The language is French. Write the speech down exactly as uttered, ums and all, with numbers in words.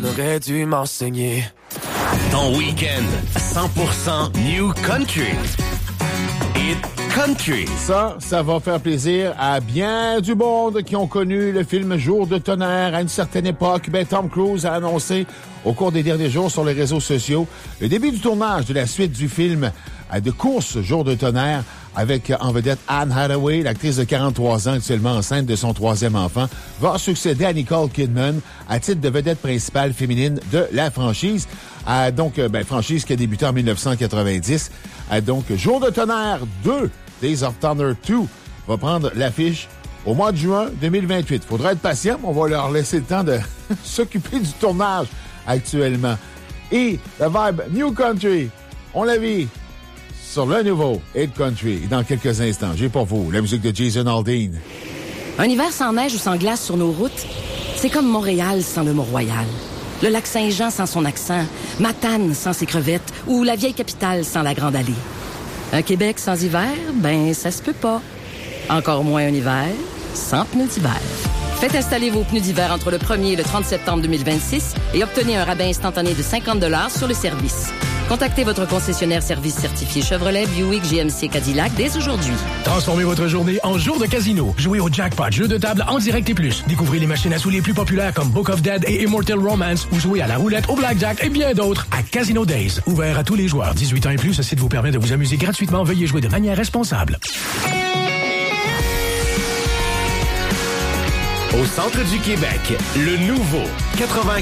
aurait dû m'enseigner. Ton week-end, cent pour cent New Country. Hit Country. Ça, ça va faire plaisir à bien du monde qui ont connu le film Jour de tonnerre à une certaine époque. Ben, Tom Cruise a annoncé au cours des derniers jours sur les réseaux sociaux le début du tournage de la suite du film de course Jour de tonnerre avec en vedette Anne Hathaway, l'actrice de quarante-trois ans actuellement enceinte de son troisième enfant, va succéder à Nicole Kidman à titre de vedette principale féminine de la franchise. Euh, donc, ben, franchise qui a débuté en dix-neuf cent quatre-vingt-dix. Euh, donc, Jour de tonnerre deux, Days of Thunder deux, va prendre l'affiche au mois de juin deux mille vingt-huit. Faudra être patient, on va leur laisser le temps de s'occuper du tournage actuellement. Et la vibe New Country, on l'a vu sur le nouveau Hit Country. Dans quelques instants, j'ai pour vous la musique de Jason Aldean. Un hiver sans neige ou sans glace sur nos routes, c'est comme Montréal sans le Mont-Royal. Le lac Saint-Jean sans son accent, Matane sans ses crevettes ou la vieille capitale sans la Grande Allée. Un Québec sans hiver, ben ça se peut pas. Encore moins un hiver sans pneus d'hiver. Faites installer vos pneus d'hiver entre le premier et le trente septembre deux mille vingt-six et obtenez un rabais instantané de cinquante dollars sur le service. Contactez votre concessionnaire service certifié Chevrolet, Buick, G M C, Cadillac dès aujourd'hui. Transformez votre journée en jour de casino. Jouez au jackpot, jeu de table en direct et plus. Découvrez les machines à sous les plus populaires comme Book of Dead et Immortal Romance ou jouez à la roulette, au blackjack et bien d'autres à Casino Days. Ouvert à tous les joueurs. dix-huit ans et plus, ce site vous permet de vous amuser gratuitement. Veuillez jouer de manière responsable. Au centre du Québec, le nouveau quatre-vingt